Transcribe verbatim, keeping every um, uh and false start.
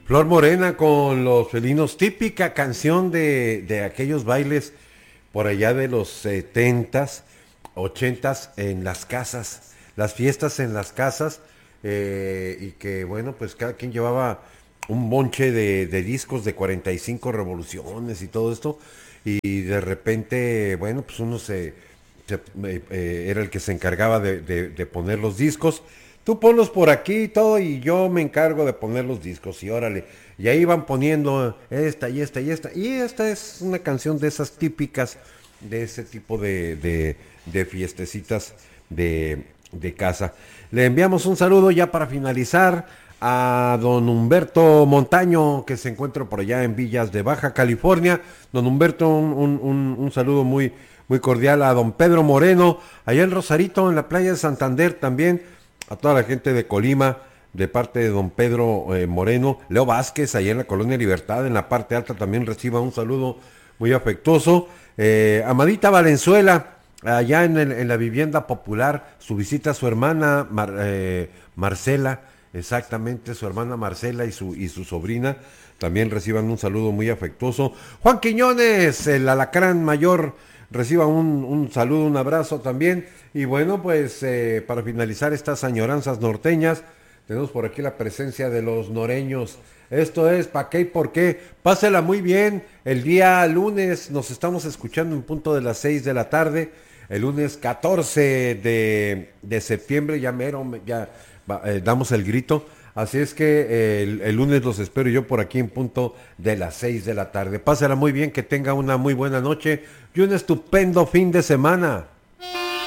Flor Morena con Los Felinos, típica canción de, de aquellos bailes por allá de los setentas, ochentas en las casas, las fiestas en las casas, eh, y que bueno, pues cada quien llevaba un bonche de, de discos de cuarenta y cinco revoluciones y todo esto, y de repente, bueno, pues uno se, se, eh, eh, era el que se encargaba de, de, de poner los discos. Tú ponlos por aquí y todo y yo me encargo de poner los discos y órale. Y ahí van poniendo esta y esta y esta. Y esta es una canción de esas típicas de ese tipo de, de, de fiestecitas de, de casa. Le enviamos un saludo ya para finalizar a don Humberto Montaño, que se encuentra por allá en Villas de Baja California. Don Humberto, un, un, un, un saludo muy, muy cordial a don Pedro Moreno, allá en Rosarito, en la playa de Santander también, a toda la gente de Colima, de parte de don Pedro eh, Moreno, Leo Vázquez, allá en la Colonia Libertad, en la parte alta también reciba un saludo muy afectuoso. Eh, Amadita Valenzuela, allá en, el, en la vivienda popular, su visita a su hermana Mar, eh, Marcela, exactamente, su hermana Marcela y su, y su sobrina, también reciban un saludo muy afectuoso. Juan Quiñones, el alacrán mayor, reciba un, un saludo, un abrazo también. Y bueno, pues eh, para finalizar estas añoranzas norteñas, tenemos por aquí la presencia de los noreños. Esto es ¿Pa' qué y por qué? Pásela muy bien. El día lunes nos estamos escuchando en punto de las seis de la tarde. El lunes catorce de, de septiembre, ya mero, ya eh, damos el grito. Así es que eh, el, el lunes los espero yo por aquí en punto de las seis de la tarde. Pásela muy bien, que tenga una muy buena noche y un estupendo fin de semana.